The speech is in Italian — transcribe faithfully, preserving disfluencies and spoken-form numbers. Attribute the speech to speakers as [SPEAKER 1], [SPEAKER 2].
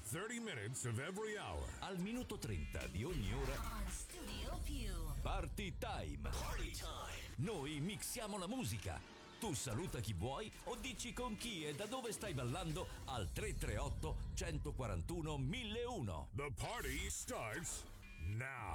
[SPEAKER 1] thirty minutes of every hour.
[SPEAKER 2] Al minuto trenta di ogni ora.
[SPEAKER 3] On Studio Più.
[SPEAKER 2] Party time.
[SPEAKER 3] Party time.
[SPEAKER 2] Noi mixiamo la musica. Tu saluta chi vuoi o dici con chi e da dove stai ballando al tre tre otto, uno quattro uno, mille uno.
[SPEAKER 1] The party starts now.